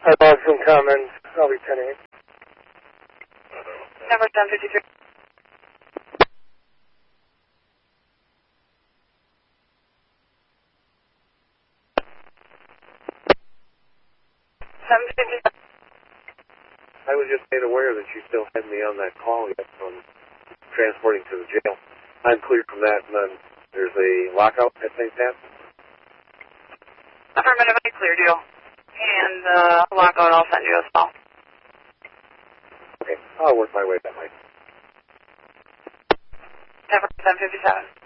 I lost some comments. I'll be 10-8. Number 1053. 757. I was just made aware that you still had me on that call yet from transporting to the jail. I'm clear from that, and then there's a lockout at St. Pat. Affirmative, clear deal. And lockout I'll send you as well. Okay, I'll work my way that way. Number 1057.